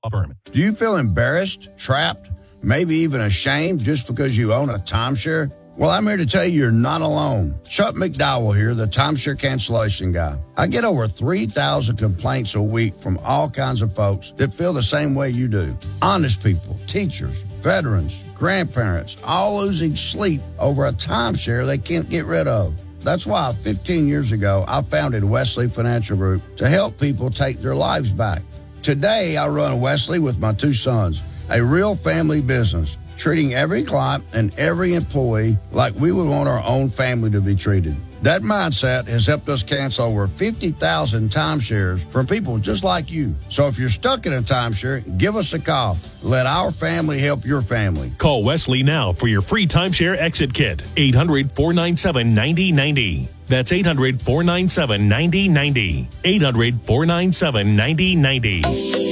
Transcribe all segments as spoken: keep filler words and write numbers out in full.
Firm. Do you feel embarrassed, trapped, maybe even ashamed just because you own a timeshare? Well, I'm here to tell you you're not alone. Chuck McDowell here, the timeshare cancellation guy. I get over three thousand complaints a week from all kinds of folks that feel the same way you do. Honest people, teachers, veterans, grandparents, all losing sleep over a timeshare they can't get rid of. That's why fifteen years ago, I founded Wesley Financial Group to help people take their lives back. Today, I run Wesley with my two sons, a real family business, treating every client and every employee like we would want our own family to be treated. That mindset has helped us cancel over fifty thousand timeshares from people just like you. So if you're stuck in a timeshare, give us a call. Let our family help your family. Call Wesley now for your free timeshare exit kit. eight hundred, four nine seven, nine zero nine zero. That's eight hundred, four nine seven, nine zero nine zero. eight hundred, four nine seven, nine zero nine zero.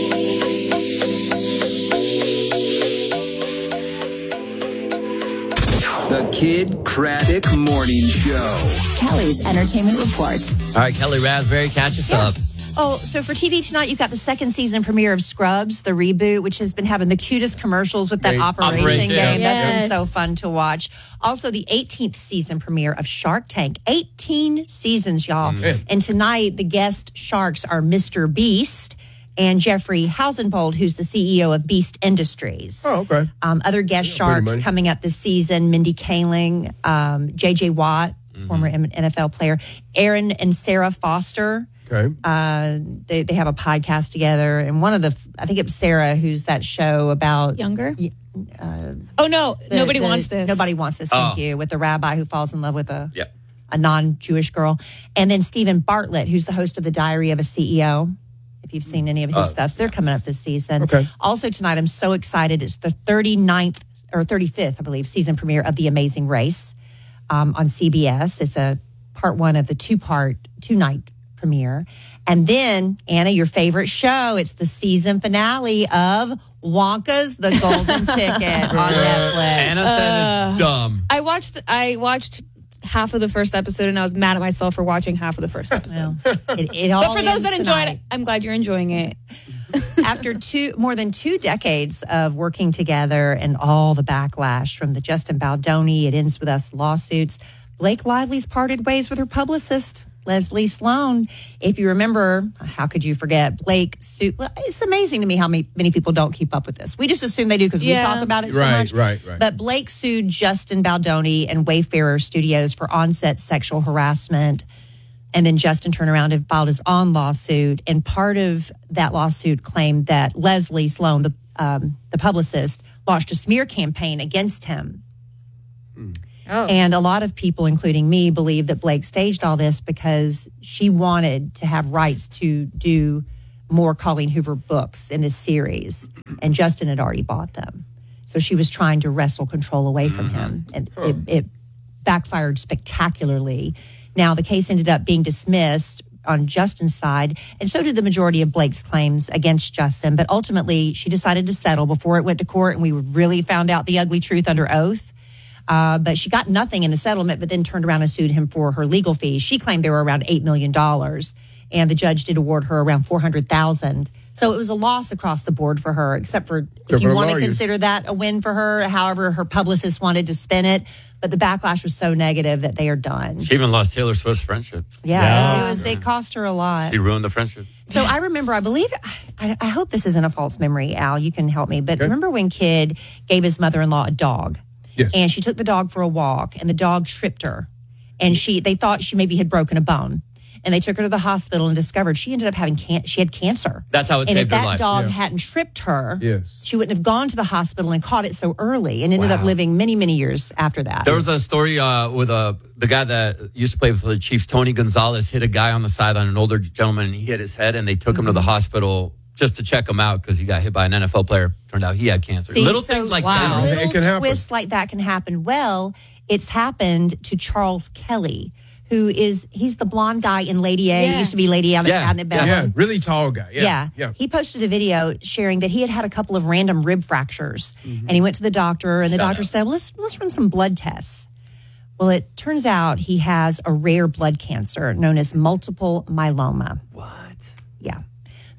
The Kid Craddock Morning Show. Kelly's Entertainment Report. All right, Kelly Raspberry, catch us Yeah. up. Oh, so for T V tonight, you've got the second season premiere of Scrubs, the reboot, which has been having the cutest commercials with that Great. Operation, Operation, game. yeah. That's been Yes. so fun to watch. Also, the eighteenth season premiere of Shark Tank. eighteen seasons, y'all. Mm. And tonight, the guest sharks are Mister Beast and Jeffrey Hausenbold, who's the C E O of Beast Industries. Oh, okay. Um, other guest Yeah, sharks money. coming up this season, Mindy Kaling, um, J J Watt, former N F L player, Aaron and Sarah Foster. Okay. Uh, they they have a podcast together, and one of the I think it was Sarah who's that show about Younger? uh, Oh, no. the- Nobody the- wants this. Nobody wants this. Thank Oh. you. With the rabbi who falls in love with a Yep. a non-Jewish girl, and then Stephen Bartlett, who's the host of the Diary of a C E O. If you've seen any of his Uh, stuff, so they're coming up this season. Okay. Also tonight, I'm so excited. It's the thirty-ninth or thirty-fifth, I believe, season premiere of The Amazing Race um, on C B S. It's a part one of the two-part, two-night premiere. And then, Anna, your favorite show, it's the season finale of Wonka's The Golden Ticket on Netflix. Anna said it's dumb. I watched I watched half of the first episode, and I was mad at myself for watching half of the first episode. Well, it, it all But for those ends that enjoyed tonight. it, I'm glad you're enjoying it. After two more than two decades of working together and all the backlash from the Justin Baldoni, It Ends With Us lawsuits, Blake Lively's parted ways with her publicist, Leslie Sloan. If you remember, how could you forget Blake sued? Well, it's amazing to me how many, many people don't keep up with this. We just assume they do because Yeah. we talk about it so Right, much. right, right. But Blake sued Justin Baldoni and Wayfarer Studios for on-set sexual harassment. And then Justin turned around and filed his own lawsuit. And part of that lawsuit claimed that Leslie Sloan, the um, the publicist, launched a smear campaign against him. Oh. And a lot of people, including me, believe that Blake staged all this because she wanted to have rights to do more Colleen Hoover books in this series. And Justin had already bought them. So she was trying to wrestle control away from him. And it, it backfired spectacularly. Now, the case ended up being dismissed on Justin's side, and so did the majority of Blake's claims against Justin. But ultimately, she decided to settle before it went to court, and we really found out the ugly truth under oath. Uh, but she got nothing in the settlement, but then turned around and sued him for her legal fees. She claimed they were around eight million dollars, and the judge did award her around four hundred thousand dollars. So it was a loss across the board for her, except for Except if you for want to lawyers. consider that a win for her. However, her publicist wanted to spin it, but the backlash was so negative that they are done. She even lost Taylor Swift's friendship. Yeah, Yeah. it was. It cost her a lot. She ruined the friendship. So I remember, I believe, I, I hope this isn't a false memory, Al. You can help me. But Okay. remember when Kid gave his mother-in-law a dog? Yes. And she took the dog for a walk, and the dog tripped her. And she, they thought she maybe had broken a bone. And they took her to the hospital and discovered she ended up having can- she had cancer. That's how it and saved if her that life. dog Yeah. hadn't tripped her, Yes. she wouldn't have gone to the hospital and caught it so early and ended up Wow. living many, many years after that. There was a story uh, with uh, the guy that used to play for the Chiefs, Tony Gonzalez, hit a guy on the sideline, an older gentleman, and he hit his head, and they took him to the hospital just to check him out because he got hit by an N F L player. Turned out he had cancer. See, Little so- things like Wow. that. It Little can happen. twists like that can happen. Well, it's happened to Charles Kelly, who is, he's the blonde guy in Lady A. Yeah. He used to be Lady A on Yeah. Cabinet Yeah. Yeah, Bellum. really tall guy. Yeah. Yeah. Yeah. He posted a video sharing that he had had a couple of random rib fractures. And he went to the doctor, and the doctor said, well, let's, let's run some blood tests. Well, it turns out he has a rare blood cancer known as multiple myeloma. What? Yeah.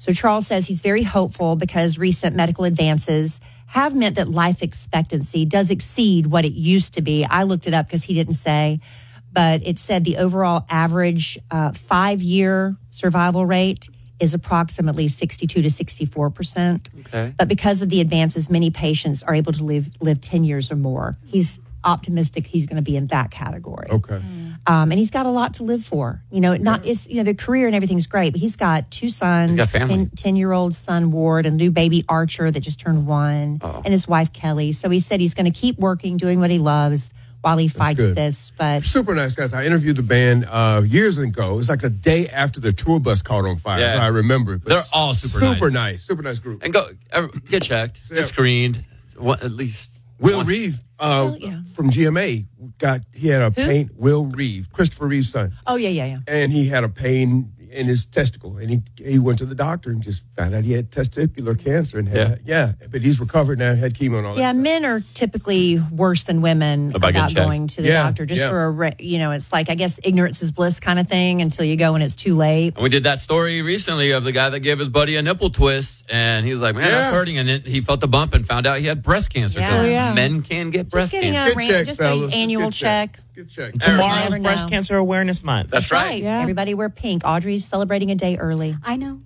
So Charles says he's very hopeful because recent medical advances have meant that life expectancy does exceed what it used to be. I looked it up because he didn't say, but it said the overall average uh, five-year survival rate is approximately sixty-two to sixty-four percent. Okay. But because of the advances, many patients are able to live live ten years or more. He's optimistic he's going to be in that category. Okay. Um, and he's got a lot to live for. You know, not it's you know the career and everything's great, but he's got two sons, He's got family. ten year old son Ward, and a new baby Archer that just turned one, Oh. and his wife Kelly. So he said he's going to keep working, doing what he loves while he fights good. this. But Super nice guys. I interviewed the band uh, years ago. It was like the day after the tour bus caught on fire. Yeah. So I remember it. But They're all super super nice. nice. Super nice group. And go ever- get checked. Yeah. Get screened. What, at least Will once. Reeve uh, Oh, yeah. from G M A got he had a pain. Will Reeve, Christopher Reeve's son, oh yeah, yeah, yeah. and he had a pain in his testicle, and he he went to the doctor and just found out he had testicular cancer and had, yeah. But he's recovered now, had chemo and all Yeah, that. men are typically worse than women About getting about checked. going to the Yeah, doctor. Just yeah. for a, re- you know, it's like I guess ignorance is bliss kind of thing until you go and it's too late. And we did that story recently of the guy that gave his buddy a nipple twist, and he was like, "Man, Yeah. that's hurting." And it, he felt the bump and found out he had breast cancer. Yeah. 'cause Oh, yeah. Men can get breast getting cancer. a Get ran- checked, just fellas. an Just annual get checked. check. Get checked. You Tomorrow's never Breast know. Cancer Awareness Month. That's right. Yeah. Everybody wear pink. Audrey's celebrating a day early. I know.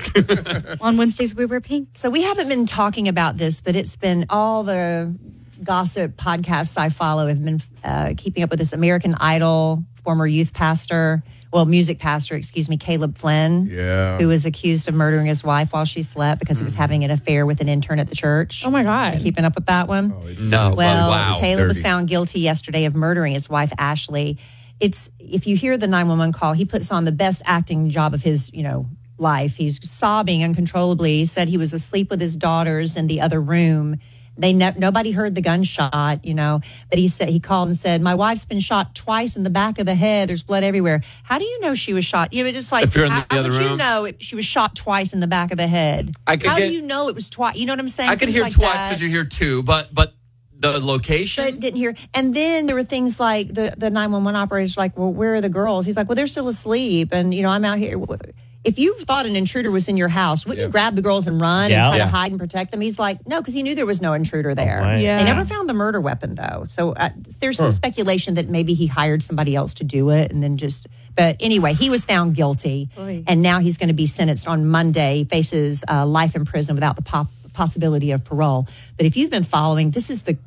On Wednesdays, we wear pink. So we haven't been talking about this, but it's been all the gossip podcasts I follow have been uh, keeping up with this American Idol former youth pastor, well, music pastor, excuse me, Caleb Flynn, Yeah. who was accused of murdering his wife while she slept because he was having an affair with an intern at the church. Oh my God. Keeping up with that one? No. Well, Oh, wow. Caleb was Dirty. found guilty yesterday of murdering his wife, Ashley. It's if you hear the nine one one call, he puts on the best acting job of his, you know, life. He's sobbing uncontrollably. He said he was asleep with his daughters in the other room. They ne- nobody heard the gunshot, you know, but he said he called and said, "My wife's been shot twice in the back of the head. There's blood everywhere." How do you know she was shot? You know, it's like If you're in how, the how other would you room. know it, she was shot twice in the back of the head? I could how get- do you know it was twice? You know what I'm saying? I could Things hear like twice that. because you hear two, but but the location. But didn't hear. And then there were things like the the nine one one operator's like, "Well, where are the girls?" He's like, "Well, they're still asleep." And, you know, I'm out here. If you thought an intruder was in your house, wouldn't you grab the girls and run Yeah. and try Yeah. to hide and protect them? He's like, no, because he knew there was no intruder there. right. Yeah. They never found the murder weapon, though. So uh, there's some speculation that maybe he hired somebody else to do it and then just. But anyway, he was found guilty. Oy. And now he's going to be sentenced on Monday. He faces uh, life in prison without the pop- possibility of parole. But if you've been following, this is the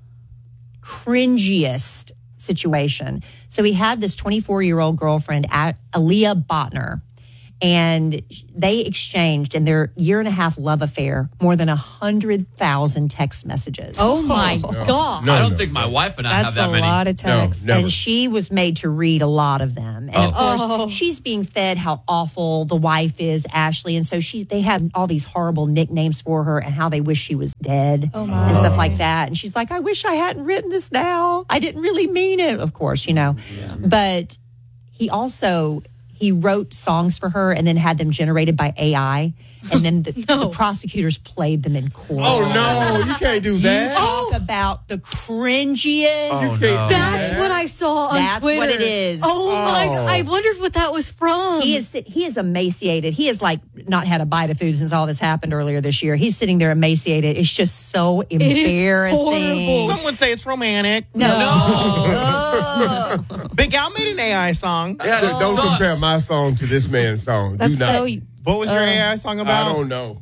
cringiest situation. So he had this twenty-four year old girlfriend, A- Aaliyah Botner, and they exchanged in their year and a half love affair more than a hundred thousand text messages. Oh my God. No, I don't no, think my wife and I That's have that a many. lot of text. No, never. And she was made to read a lot of them. And of course, Oh. she's being fed how awful the wife is, Ashley. And so she they have all these horrible nicknames for her and how they wish she was dead and stuff like that. And she's like, I wish I hadn't written this now. I didn't really mean it, of course, you know. But he also he wrote songs for her and then had them generated by A I. And then the, the prosecutors played them in court. Oh no, you can't do You that. talk about the cringiest. Oh, can't- no. That's what I saw on That's Twitter. what it is. Oh, my God. I wondered what that was from. He is he is emaciated. He has like not had a bite of food since all this happened earlier this year. He's sitting there emaciated. It's just so It is embarrassing. horrible. Some would say it's romantic. No. Big Al made an A I song. Yeah, Don't, it don't sucks. compare my song to this man's song. That's do not. so. What was your A I song I about? don't know.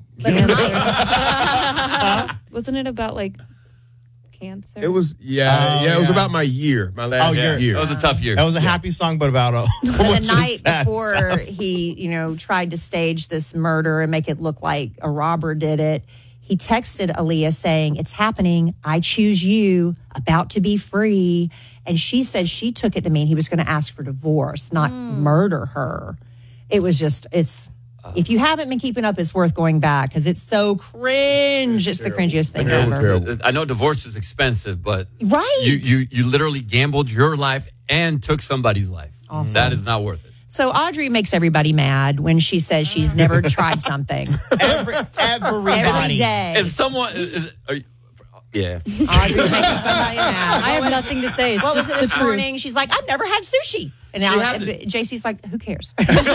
Wasn't it about like cancer? It was yeah, Oh, yeah. It was yeah. about my year, my last Oh, year. your- That was a tough year. That was a happy song, but about a But bunch the of night sad before stuff. he, you know, tried to stage this murder and make it look like a robber did it, he texted Aaliyah saying, "It's happening. I choose you. About to be free." And she said she took it to mean he was going to ask for divorce, not murder her. It was just, it's, if you haven't been keeping up, it's worth going back because it's so cringe. It's the cringiest thing Terrible, ever. terrible. I know divorce is expensive, but Right. you, you you literally gambled your life and took somebody's life. That is not worth it. So Audrey makes everybody mad when she says she's never tried something. Every, everybody. Every day. If someone is, are you, Yeah. Audrey's making somebody mad. I have nothing to say. It's What was just it the this truth. morning? She's like, I've never had sushi. And now She hasn't. J C's like, who cares? We love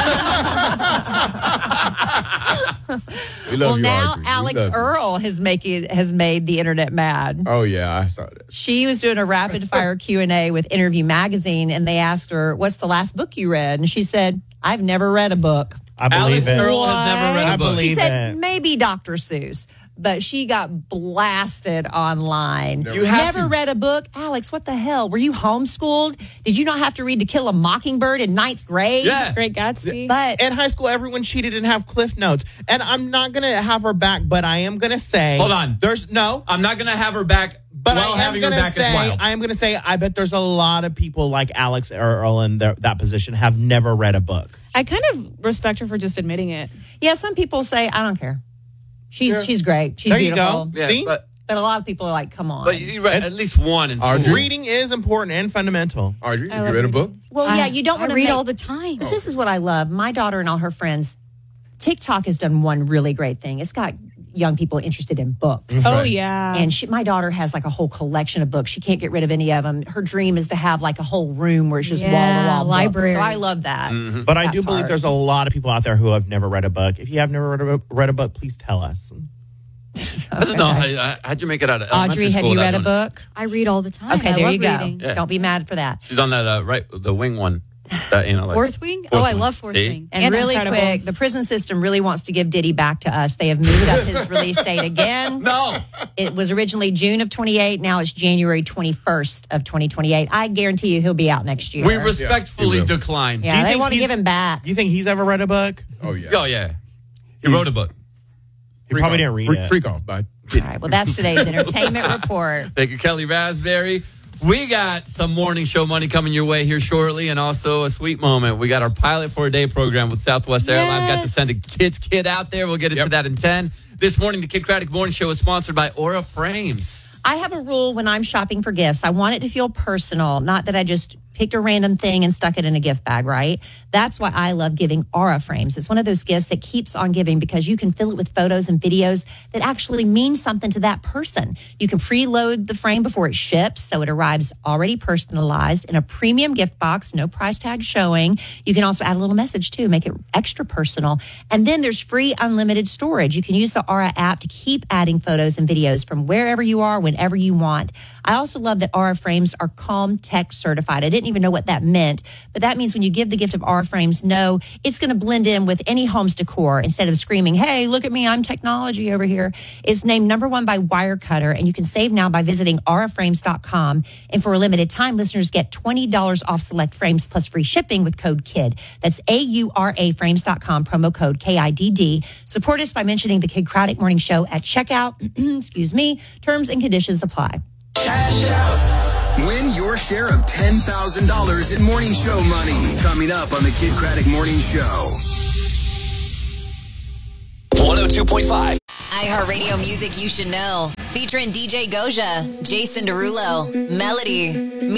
well, you, now Audrey. We Alex love you. Earl has making has made the internet mad. Oh yeah, I saw that. She was doing a rapid fire Q and A with Interview Magazine, and they asked her, "What's the last book you read?" And she said, "I've never read a book." I believe Alex it. Earl has never read I a book. believe She said it. maybe Doctor Seuss, but she got blasted online. You have never to- read a book, Alex. What the hell? Were you homeschooled? Did you not have to read To Kill a Mockingbird in ninth grade? Yeah. Great Gatsby. But In high school, everyone cheated and have cliff notes. And I'm not going to have her back, but I am going to say. Hold on. There's no. I'm not going to have her back, But while I am having her going to back is say, wild. I am going to say, I bet there's a lot of people like Alex Earl in their, that position have never read a book. I kind of respect her for just admitting it. yeah, some people say I don't care. She's Yeah. she's great. She's There you beautiful. go. yeah, See? but, But a lot of people are like, come on. but you read at least one in Audrey? school. Reading is important and fundamental. Audrey, I you love read a reading. book? well, I- yeah, you don't I want to read make, all the time. Because this is what I love. My daughter and all her friends, TikTok has done one really great thing. It's got young people interested in books. Oh, yeah. And she, my daughter has like a whole collection of books. She can't get rid of any of them. Her dream is to have like a whole room where it's just wall to Yeah, wall books. library. So I love that. But I That do believe part. there's a lot of people out there who have never read a book. If you have never read a book, read a book please tell us. I don't know. How, how'd you make it out of elementary Audrey, have school you without read a doing it? book? I read all the time. Okay, I there love you go. reading. Yeah. Don't be mad for that. She's on that uh, right, the wing one. That, you know, like, Fourth wing? Fourth oh, I wing. love fourth See? wing. And, really incredible. quick, the prison system really wants to give Diddy back to us. They have moved up his release date again. No. It was originally June of twenty-eight. Now it's January twenty-first of twenty twenty-eight. I guarantee you he'll be out next year. We respectfully Yeah, he will. decline. yeah, Do you they think want to he's- give him back. Do you think he's ever read a book? Oh yeah. Oh, yeah. He wrote a book. He probably didn't read freak, it. Freak off, bud. All right, well, that's today's entertainment report. Thank you, Kelly Raspberry. We got some morning show money coming your way here shortly, and also a sweet moment. We got our Pilot for a Day program with Southwest Airlines. Got to send a kid's kid out there. We'll get into Yep. that in ten. This morning, the Kid Craddock Morning Show is sponsored by Aura Frames. I have a rule when I'm shopping for gifts. I want it to feel personal, not that I just picked a random thing and stuck it in a gift bag, right? That's why I love giving Aura Frames. It's one of those gifts that keeps on giving because you can fill it with photos and videos that actually mean something to that person. You can preload the frame before it ships, so it arrives already personalized in a premium gift box, no price tag showing. You can also add a little message too, make it extra personal. And then there's free unlimited storage. You can use the Aura app to keep adding photos and videos from wherever you are, whenever you want. I also love that Aura Frames are Calm Tech certified. I didn't even know what that meant, but that means when you give the gift of Aura Frames, no, it's going to blend in with any home's decor instead of screaming, hey, look at me, I'm technology over here. It's named number one by Wirecutter, and you can save now by visiting aura frames dot com. And for a limited time, listeners get twenty dollars off select frames plus free shipping with code KID. That's A U R A frames dot com, promo code K I D D. Support us by mentioning the Kid Craddock Morning Show at checkout. Excuse me. Terms and conditions apply. Win your share of ten thousand dollars in morning show money. Coming up on the Kid Craddock Morning Show. one oh two point five. iHeartRadio music you should know. Featuring D J Goja, Jason Derulo, Melody.